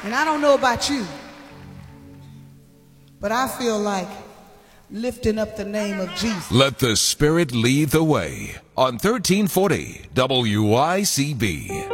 And I don't know about you, but I feel like lifting up the name of Jesus. Let the Spirit lead the way on 1340 WICB.